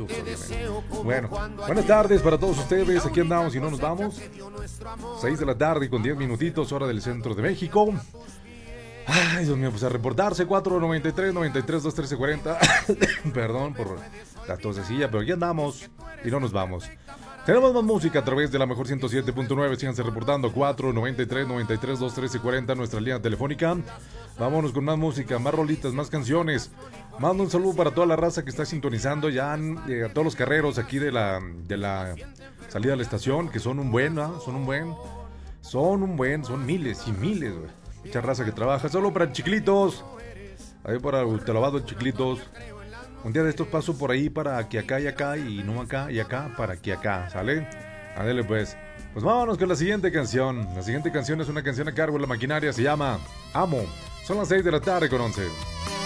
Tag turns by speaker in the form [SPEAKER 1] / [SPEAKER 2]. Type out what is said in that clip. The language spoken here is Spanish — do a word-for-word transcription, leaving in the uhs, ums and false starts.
[SPEAKER 1] Deluxe, obviamente. Bueno, buenas tardes para todos ustedes. Aquí andamos y no nos vamos. seis de la tarde con diez minutitos, hora del centro de México. Ay, Dios mío, pues a reportarse. Cuatro noventa y tres, noventa y tres, dos trece, cuarenta. Perdón por la tosecilla, pero aquí andamos y no nos vamos. Tenemos más música a través de la mejor ciento siete punto nueve. Síganse reportando. Cuatro noventa y tres, noventa y tres, dos trece, cuarenta. Nuestra línea telefónica. Vámonos con más música, más rolitas, más canciones. Mando un saludo para toda la raza que está sintonizando. Ya eh, a todos los carreros aquí de la, de la salida de la estación, que son un buen, ¿eh? Son un buen. Son un buen, son miles y miles, güey. Mucha raza que trabaja. Solo para Chiclitos. Ahí para te lavado Chiclitos. Un día de estos paso por ahí para que acá y acá y no acá y acá para que acá, ¿sale? Ándale pues. Pues vámonos con la siguiente canción. La siguiente canción es una canción a cargo de La Maquinaria, se llama Amo. Son las seis de la tarde con once.